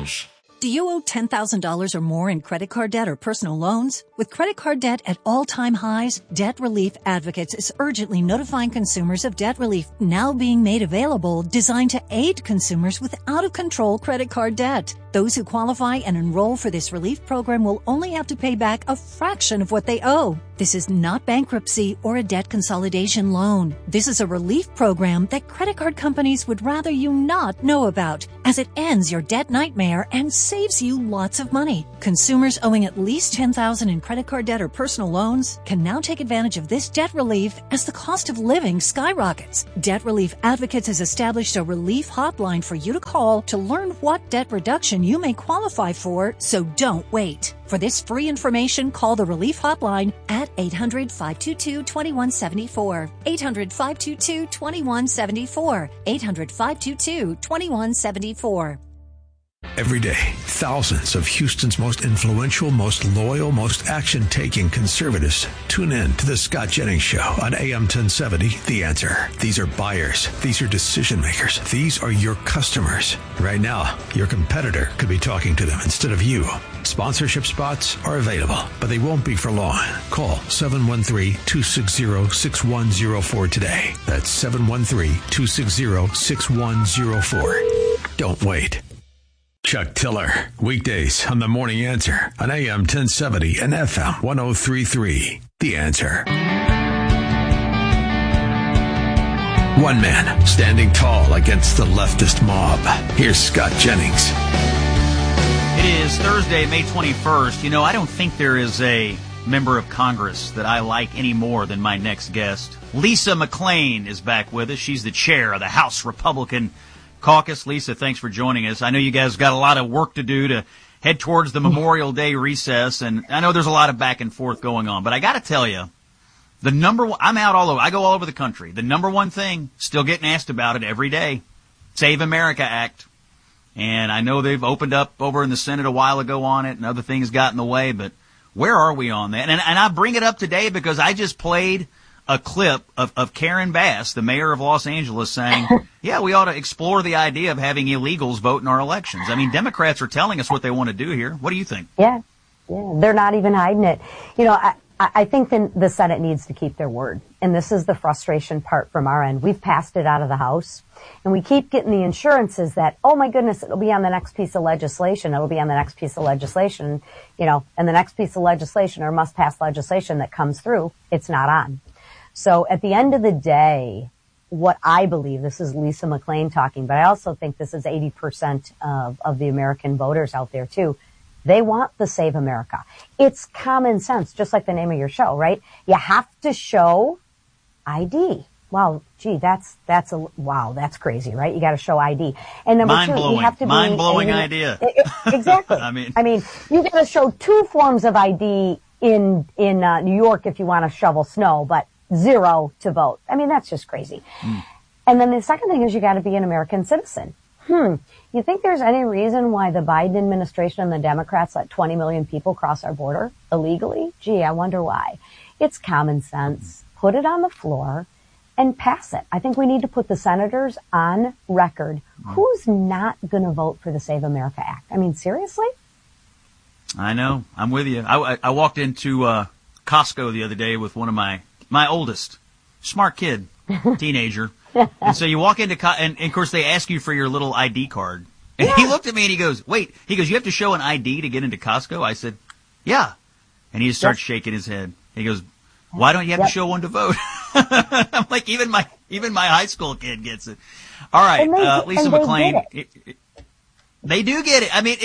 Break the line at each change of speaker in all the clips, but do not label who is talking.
Advantage.
Do you owe $10,000 or more in credit card debt or personal loans? With credit card debt at all-time highs, Debt Relief Advocates is urgently notifying consumers of debt relief now being made available, designed to aid consumers with out-of-control credit card debt. Those who qualify and enroll for this relief program will only have to pay back a fraction of what they owe. This is not bankruptcy or a debt consolidation loan. This is a relief program that credit card companies would rather you not know about, as it ends your debt nightmare and saves you lots of money. Consumers owing at least $10,000 in credit card debt or personal loans can now take advantage of this debt relief as the cost of living skyrockets. Debt Relief Advocates has established a relief hotline for you to call to learn what debt reduction you may qualify for, so don't wait. For this free information, call the Relief Hotline at 800-522-2174. 800-522-2174. 800-522-2174.
Every day, thousands of Houston's most influential, most loyal, most action-taking conservatives tune in to the Scott Jennings Show on AM 1070, The Answer. These are buyers. These are decision makers. These are your customers. Right now, your competitor could be talking to them instead of you. Sponsorship spots are available, but they won't be for long. Call 713-260-6104 today. That's 713-260-6104. Don't wait. Chuck Tiller, weekdays on The Morning Answer on AM 1070 and FM 103.3. The Answer. One man standing tall against the leftist mob. Here's Scott Jennings.
It is Thursday, May 21st. You know, I don't think there is a member of Congress that I like any more than my next guest. Lisa McClain is back with us. She's the chair of the House Republican Caucus. Lisa, thanks for joining us. I know you guys got a lot of work to do to head towards the Memorial Day recess, and I know there's a lot of back and forth going on, but I got to tell you, the number one, I'm out all over, I go all over the country. The number one thing, still getting asked about it every day, Save America Act. And I know they've opened up over in the Senate a while ago on it, and other things got in the way, but where are we on that? And I bring it up today because I just played a clip of Karen Bass, the mayor of Los Angeles, saying, yeah, we ought to explore the idea of having illegals vote in our elections. I mean, Democrats are telling us what they want to do here. What do you think?
Yeah, they're not even hiding it. You know, I think the Senate needs to keep their word. And this is the frustration part from our end. We've passed it out of the House, and we keep getting the assurances that, oh my goodness, it'll be on the next piece of legislation. It'll be on the next piece of legislation, you know, and the next piece of legislation or must-pass legislation that comes through, it's not on. So at the end of the day, what I believe, this is Lisa McClain talking, but I also think this is 80% of the American voters out there too. They want the Save America. It's common sense, just like the name of your show, right? You have to show ID. Wow, gee, that's crazy, right? You got to show ID. And number two, you have to
mind-blowing idea.
Exactly. I mean, you got to show two forms of ID in New York if you want to shovel snow, but zero to vote. I mean, that's just crazy. And then the second thing is you got to be an American citizen. You think there's any reason why the Biden administration and the Democrats let 20 million people cross our border illegally? Gee, I wonder why. It's common sense. Put it on the floor and pass it. I think we need to put the senators on record. Who's not going to vote for the Save America Act? I mean, seriously?
I know. I'm with you. I walked into Costco the other day with one of my oldest, smart kid, teenager. And so you walk into, and of course they ask you for your little ID card. And he looked at me and he goes, wait, you have to show an ID to get into Costco? I said, yeah. And he just starts shaking his head. He goes, why don't you have to show one to vote? I'm like, even my high school kid gets it. All right, Lisa McClain. They do get it. I mean,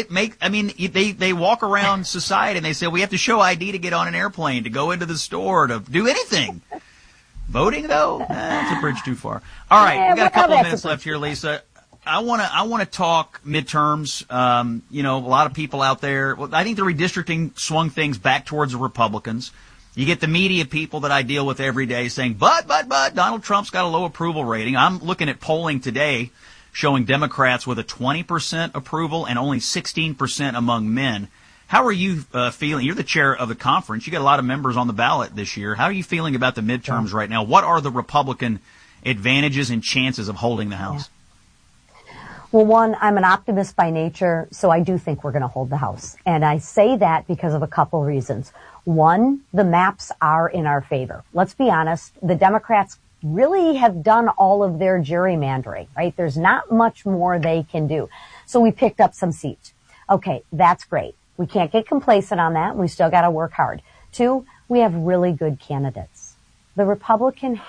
they walk around society and they say, we have to show ID to get on an airplane, to go into the store, to do anything. Voting, though, that's a bridge too far. All right, we got a couple of minutes left here, Lisa. I want to talk midterms. You know, a lot of people out there. Well, I think the redistricting swung things back towards the Republicans. You get the media people that I deal with every day saying, but Donald Trump's got a low approval rating. I'm looking at polling today showing Democrats with a 20% approval and only 16% among men. How are you feeling? You're the chair of the conference. You got a lot of members on the ballot this year. How are you feeling about the midterms right now? What are the Republican advantages and chances of holding the House?
Well, one, I'm an optimist by nature, so I do think we're going to hold the House. And I say that because of a couple reasons. One, the maps are in our favor. Let's be honest, the Democrats really have done all of their gerrymandering, right? There's not much more they can do. So we picked up some seats. Okay, that's great. We can't get complacent on that. We still got to work hard. Two, we have really good candidates. The Republicans,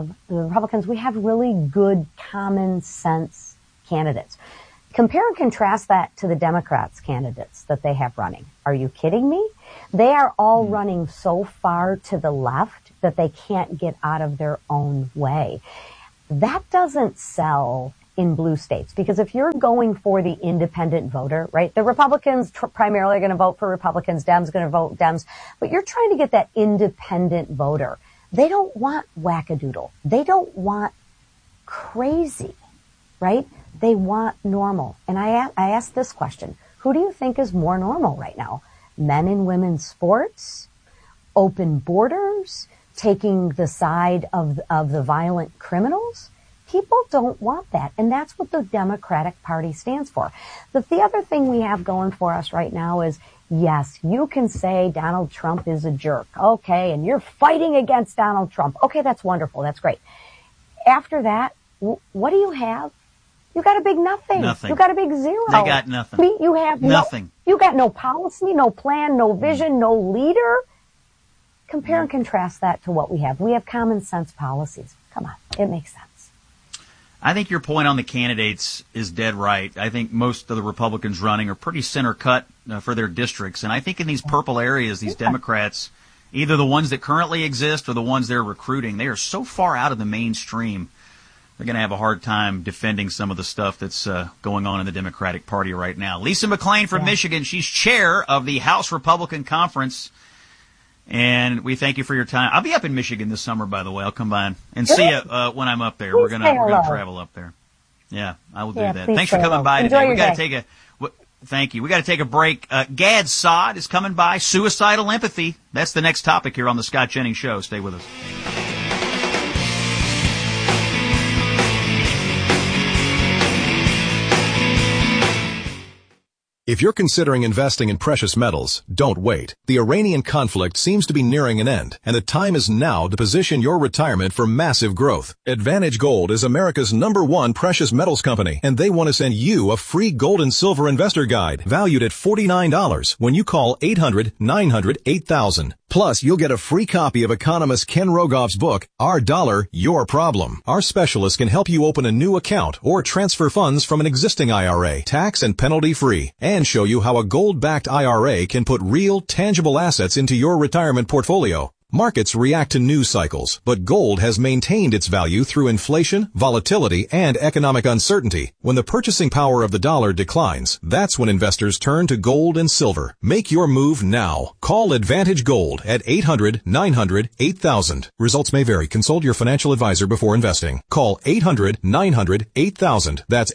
we have really good common sense candidates. Compare and contrast that to the Democrats' candidates that they have running. Are you kidding me? They are all running so far to the left that they can't get out of their own way. That doesn't sell in blue states, because if you're going for the independent voter, right, the Republicans primarily are going to vote for Republicans, Dems going to vote Dems, but you're trying to get that independent voter. They don't want wackadoodle. They don't want crazy, right? They want normal. And I ask this question, who do you think is more normal right now? Men and women's sports, open borders, taking the side of the violent criminals? People don't want that. And that's what the Democratic Party stands for. The other thing we have going for us right now is, yes, you can say Donald Trump is a jerk. Okay, and you're fighting against Donald Trump. Okay, that's wonderful. That's great. After that, what do you have? You got a big nothing. You got a big zero.
They got nothing.
You have
nothing.
You got no policy, no plan, no vision, no leader. Compare and contrast that to what we have. We have common sense policies. Come on, it makes sense.
I think your point on the candidates is dead right. I think most of the Republicans running are pretty center cut for their districts. And I think in these purple areas, these Democrats, either the ones that currently exist or the ones they're recruiting, they are so far out of the mainstream, they're going to have a hard time defending some of the stuff that's going on in the Democratic Party right now. Lisa McClain from Michigan, she's chair of the House Republican Conference. And we thank you for your time. I'll be up in Michigan this summer, by the way. I'll come by and see you when I'm up there.
Please
we're gonna travel up there. Yeah, I will do that. Thanks for coming by today. We got to take thank you. We got to take a break. Gad Saad is coming by. Suicidal empathy. That's the next topic here on the Scott Jennings Show. Stay with us.
If you're considering investing in precious metals, don't wait. The Iranian conflict seems to be nearing an end, and the time is now to position your retirement for massive growth. Advantage Gold is America's #1 precious metals company, and they want to send you a free gold and silver investor guide valued at $49 when you call 800-900-8000. Plus, you'll get a free copy of economist Ken Rogoff's book, Our Dollar, Your Problem. Our specialists can help you open a new account or transfer funds from an existing IRA, tax and penalty free, and show you how a gold-backed IRA can put real, tangible assets into your retirement portfolio. Markets react to news cycles, but gold has maintained its value through inflation, volatility, and economic uncertainty. When the purchasing power of the dollar declines, that's when investors turn to gold and silver. Make your move now. Call Advantage Gold at 800-900-8000. Results may vary. Consult your financial advisor before investing. Call 800-900-8000. That's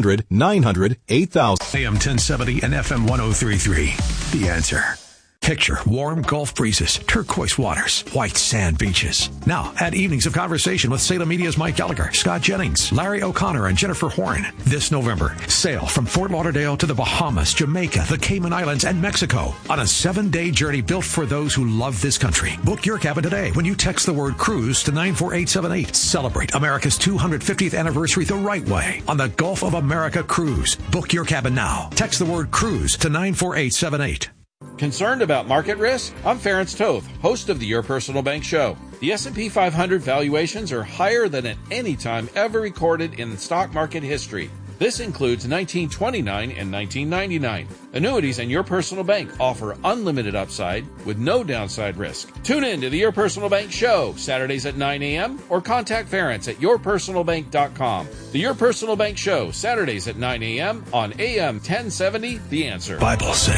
800-900-8000.
AM 1070 and FM 1033. The Answer. Picture warm Gulf breezes, turquoise waters, white sand beaches. Now, add evenings of conversation with Salem Media's Mike Gallagher, Scott Jennings, Larry O'Connor, and Jennifer Horn. This November, sail from Fort Lauderdale to the Bahamas, Jamaica, the Cayman Islands, and Mexico on a 7-day journey built for those who love this country. Book your cabin today when you text the word cruise to 94878. Celebrate America's 250th anniversary the right way on the Gulf of America Cruise. Book your cabin now. Text the word cruise to 94878.
Concerned about market risk? I'm Ferenc Toth, host of the Your Personal Bank Show. The S&P 500 valuations are higher than at any time ever recorded in stock market history. This includes 1929 and 1999. Annuities and Your Personal Bank offer unlimited upside with no downside risk. Tune in to the Your Personal Bank Show, Saturdays at 9 a.m. or contact Ferenc at yourpersonalbank.com. The Your Personal Bank Show, Saturdays at 9 a.m. on AM 1070, The Answer.
Bible say.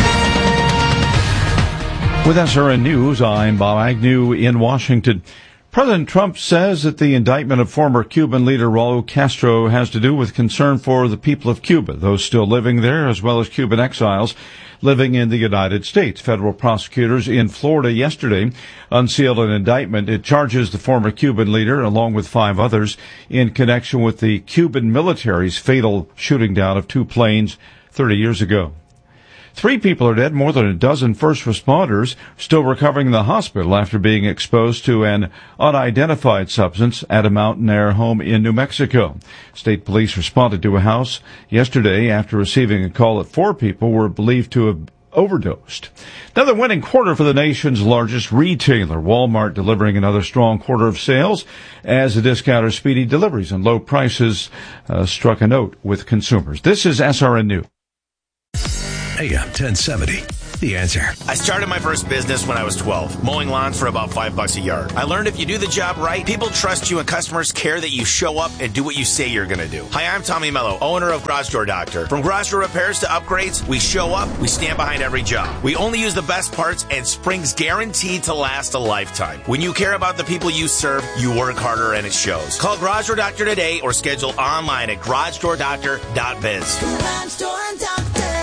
With SRN News, I'm Bob Agnew in Washington. President Trump says that the indictment of former Cuban leader Raul Castro has to do with concern for the people of Cuba, those still living there, as well as Cuban exiles living in the United States. Federal prosecutors in Florida yesterday unsealed an indictment. It charges the former Cuban leader, along with 5 others, in connection with the Cuban military's fatal shooting down of 2 planes 30 years ago. 3 people are dead, more than a dozen first responders still recovering in the hospital after being exposed to an unidentified substance at a mountain air home in New Mexico. State police responded to a house yesterday after receiving a call that 4 people were believed to have overdosed. Another winning quarter for the nation's largest retailer, Walmart, delivering another strong quarter of sales as the discounter's speedy deliveries and low prices struck a note with consumers. This is SRN News.
AM 1070, The Answer.
I started my first business when I was 12, mowing lawns for about $5 a yard. I learned if you do the job right, people trust you and customers care that you show up and do what you say you're going to do. Hi, I'm Tommy Mello, owner of Garage Door Doctor. From garage door repairs to upgrades, we show up, we stand behind every job. We only use the best parts, and spring's guaranteed to last a lifetime. When you care about the people you serve, you work harder and it shows. Call Garage Door Doctor today or schedule online at garagedoordoctor.biz.
Garage Door Doctor.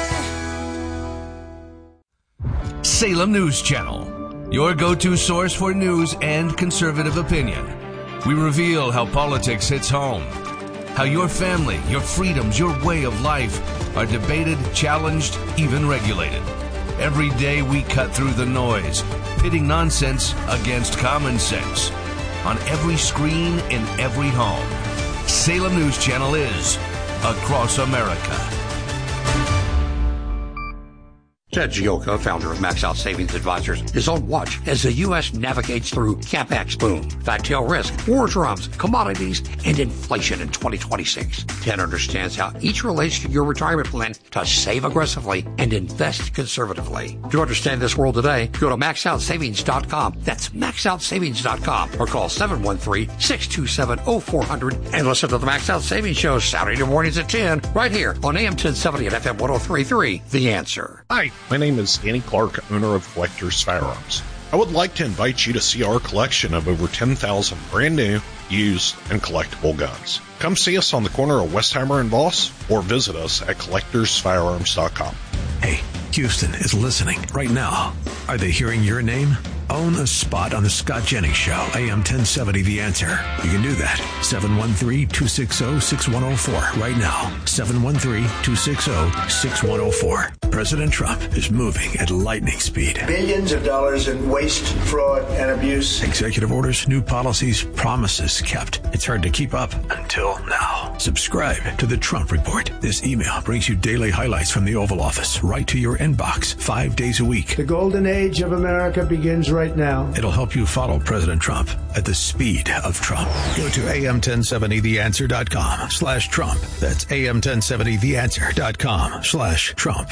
Salem News Channel, your go-to source for news and conservative opinion. We reveal how politics hits home, how your family, your freedoms, your way of life are debated, challenged, even regulated. Every day we cut through the noise, pitting nonsense against common sense. On every screen, in every home. Salem News Channel is across America.
Ted Gioka, founder of Max Out Savings Advisors, is on watch as the U.S. navigates through CapEx boom, fat tail risk, war drums, commodities, and inflation in 2026. Ted understands how each relates to your retirement plan to save aggressively and invest conservatively. To understand this world today, go to MaxOutSavings.com. That's MaxOutSavings.com or call 713-627-0400 and listen to the Max Out Savings Show Saturday mornings at 10 right here on AM 1070 and FM 103.3. The Answer.
Hi, my name is Danny Clark, owner of Collectors Firearms. I would like to invite you to see our collection of over 10,000 brand new, used, and collectible guns. Come see us on the corner of Westheimer and Voss or visit us at collectorsfirearms.com.
Hey, Houston is listening right now. Are they hearing your name? Own a spot on the Scott Jennings Show, AM 1070, The Answer. You can do that. 713-260-6104 right now. 713-260-6104. President Trump is moving at lightning speed.
Billions of dollars in waste, fraud, and abuse.
Executive orders, new policies, promises kept. It's hard to keep up until now. Subscribe to the Trump Report. This email brings you daily highlights from the Oval Office right to your inbox 5 days a week.
The golden age of America begins right now.
It'll help you follow President Trump at the speed of Trump. Go to am1070theanswer.com/Trump. That's am1070theanswer.com/Trump.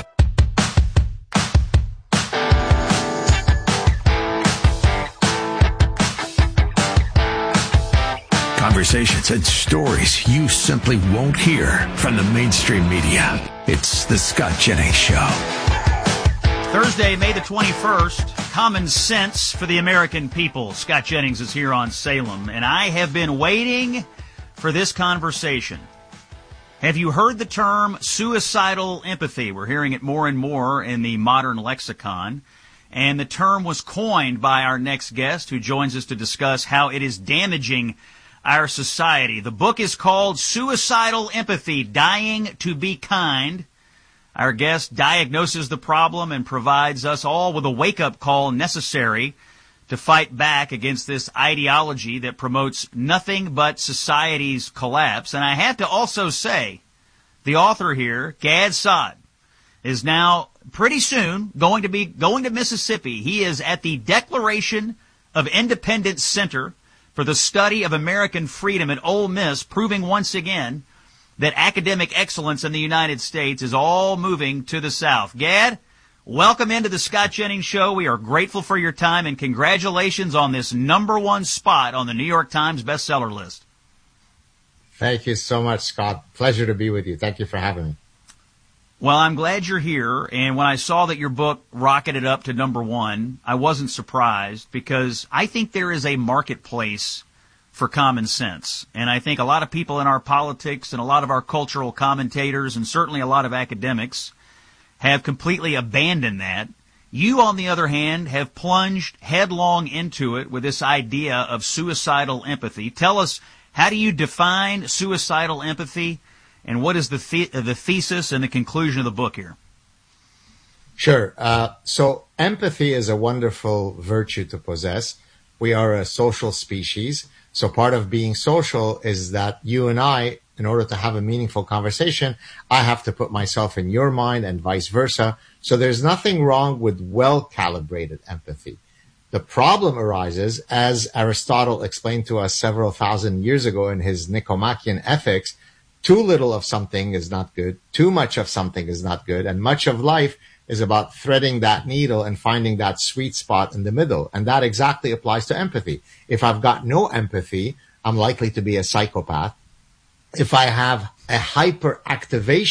Conversations and stories you simply won't hear from the mainstream media. It's the Scott Jennings Show.
Thursday, May the 21st, common sense for the American people. Scott Jennings is here on Salem, and I have been waiting for this conversation. Have you heard the term suicidal empathy? We're hearing it more and more in the modern lexicon. And the term was coined by our next guest, who joins us to discuss how it is damaging our society. The book is called Suicidal Empathy, Dying to Be Kind. Our guest diagnoses the problem and provides us all with a wake-up call necessary to fight back against this ideology that promotes nothing but society's collapse. And I have to also say, the author here, Gad Saad, is now pretty soon going to Mississippi. He is at the Declaration of Independence Center for the Study of American Freedom at Ole Miss, proving once again that academic excellence in the United States is all moving to the South. Gad, welcome into the Scott Jennings Show. We are grateful for your time, and congratulations on this #1 spot on the New York Times bestseller list.
Thank you so much, Scott. Pleasure to be with you. Thank you for having me.
Well, I'm glad you're here, and when I saw that your book rocketed up to number 1, I wasn't surprised, because I think there is a marketplace for common sense. And I think a lot of people in our politics and a lot of our cultural commentators and certainly a lot of academics have completely abandoned that. You, on the other hand, have plunged headlong into it with this idea of suicidal empathy. Tell us, how do you define suicidal empathy? And what is the thesis and the conclusion of the book here?
Sure. So empathy is a wonderful virtue to possess. We are a social species. So part of being social is that you and I, in order to have a meaningful conversation, I have to put myself in your mind and vice versa. So there's nothing wrong with well-calibrated empathy. The problem arises, as Aristotle explained to us several thousand years ago in his Nicomachean Ethics, too little of something is not good, too much of something is not good, and much of life is about threading that needle and finding that sweet spot in the middle. And that exactly applies to empathy. If I've got no empathy, I'm likely to be a psychopath. If I have a hyperactivation